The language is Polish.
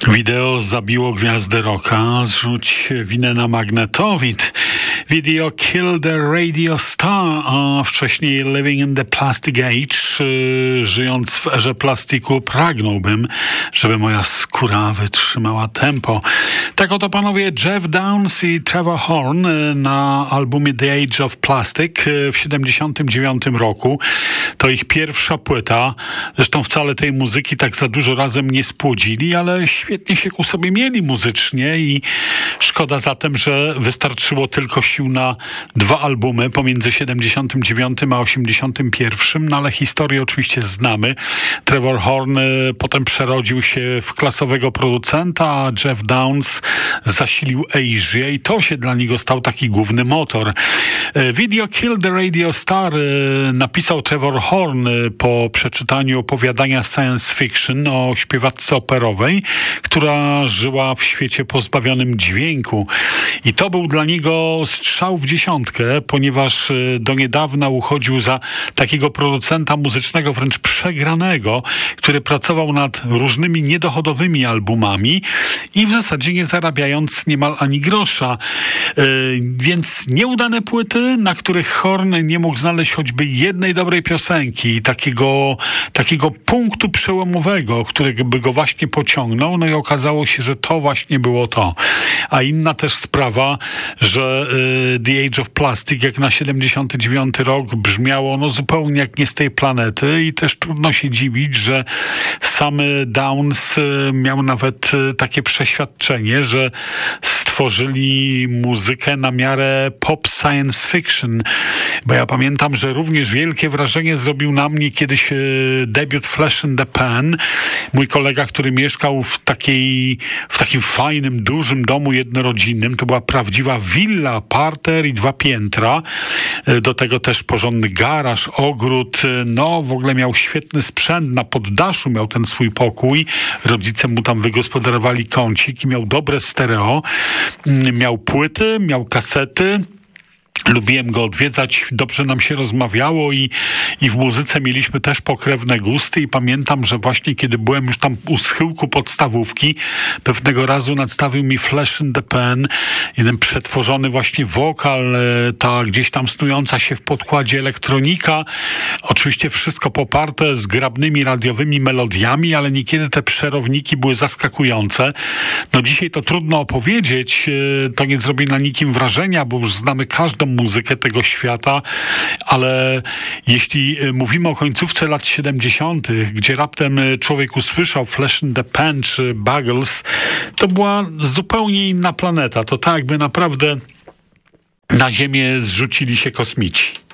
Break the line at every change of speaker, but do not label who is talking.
Wideo zabiło gwiazdę rocka, zrzuć winę na magnetowid. Video Kill the Radio Star, a wcześniej Living in the Plastic Age, żyjąc w erze plastiku, pragnąłbym, żeby moja skóra wytrzymała tempo. Tak oto panowie Jeff Downes i Trevor Horn na albumie The Age of Plastic w 1979 roku. To ich pierwsza płyta. Zresztą wcale tej muzyki tak za dużo razem nie spłodzili, ale świetnie się ku sobie mieli muzycznie i szkoda zatem, że wystarczyło tylko sił na 2 albumy pomiędzy 79 a 81, no ale historię oczywiście znamy. Trevor Horn potem przerodził się w klasowego producenta, a Jeff Downes zasilił Asię i to się dla niego stał taki główny motor. Video Kill the Radio Star napisał Trevor Horn po przeczytaniu opowiadania science fiction o śpiewaczce operowej, która żyła w świecie pozbawionym dźwięku. I to był dla niego strzał w dziesiątkę, ponieważ do niedawna uchodził za takiego producenta muzycznego wręcz przegranego, który pracował nad różnymi niedochodowymi albumami i w zasadzie nie zarabiając niemal ani grosza. Więc nieudane płyty, na których Horn nie mógł znaleźć choćby jednej dobrej piosenki, takiego punktu przełomowego, który by go właśnie pociągnął, no i okazało się, że to właśnie było to. A inna też sprawa, że The Age of Plastic jak na 79 rok brzmiało zupełnie jak nie z tej planety i też trudno się dziwić, że sam Downes miał nawet takie przeświadczenie, że stworzyli muzykę na miarę pop science fiction, bo ja pamiętam, że również wielkie wrażenie zrobił na mnie kiedyś debiut Flash in the Pan. Mój kolega, który mieszkał w takim fajnym, dużym domu jednorodzinnym, to była prawdziwa willa, parter i 2 piętra. Do tego też porządny garaż, ogród, w ogóle miał świetny sprzęt, na poddaszu miał ten swój pokój, rodzice mu tam wygospodarowali kącik i miał dobre stereo, miał płyty, miał kasety. Lubiłem go odwiedzać, dobrze nam się rozmawiało i w muzyce mieliśmy też pokrewne gusty i pamiętam, że właśnie kiedy byłem już tam u schyłku podstawówki, pewnego razu nadstawił mi Flash in the Pan, jeden przetworzony właśnie wokal, ta gdzieś tam snująca się w podkładzie elektronika, oczywiście wszystko poparte zgrabnymi radiowymi melodiami, ale niekiedy te przerowniki były zaskakujące. Dzisiaj to trudno opowiedzieć, to nie zrobi na nikim wrażenia, bo już znamy każdą muzykę tego świata, ale jeśli mówimy o końcówce lat 70., gdzie raptem człowiek usłyszał Flash in the Pan czy Buggles, to była zupełnie inna planeta. To tak jakby naprawdę na Ziemię zrzucili się kosmici.